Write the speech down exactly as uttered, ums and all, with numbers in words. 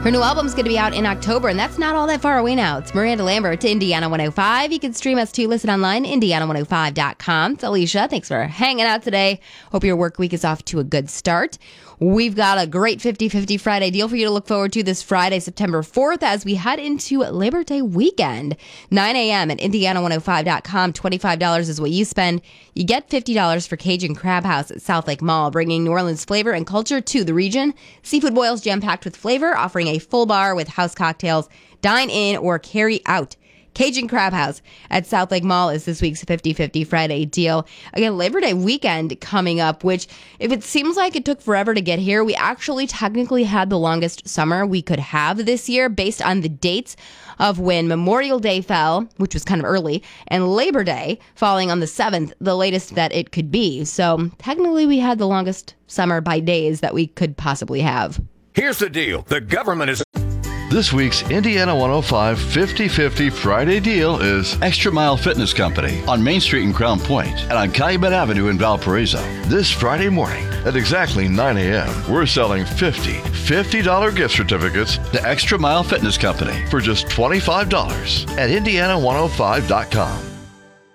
Her new album's going to be out in October, and that's not all that far away now. It's Miranda Lambert to Indiana one oh five. You can stream us too. Listen online, indiana one oh five dot com. It's Alicia. Thanks for hanging out today. Hope your work week is off to a good start. We've got a great fifty-fifty Friday deal for you to look forward to this Friday, September fourth, as we head into Labor Day weekend. nine a.m. at indiana one oh five dot com. twenty-five dollars is what you spend. You get fifty dollars for Cajun Crab House at South Lake Mall, bringing New Orleans flavor and culture to the region. Seafood boils jam-packed with flavor, offering a full bar with house cocktails. Dine in or carry out. Cajun Crab House at South Lake Mall is this week's fifty-fifty Friday deal. Again, Labor Day weekend coming up, which if it seems like it took forever to get here, we actually technically had the longest summer we could have this year based on the dates of when Memorial Day fell, which was kind of early, and Labor Day falling on the seventh, the latest that it could be. So technically we had the longest summer by days that we could possibly have. Here's the deal. The government is... This week's Indiana one oh five fifty-fifty Friday deal is Extra Mile Fitness Company on Main Street in Crown Point and on Calumet Avenue in Valparaiso. this Friday morning at exactly nine a.m. We're selling fifty fifty dollars gift certificates The Extra Mile Fitness Company for just twenty-five dollars at indiana one oh five dot com.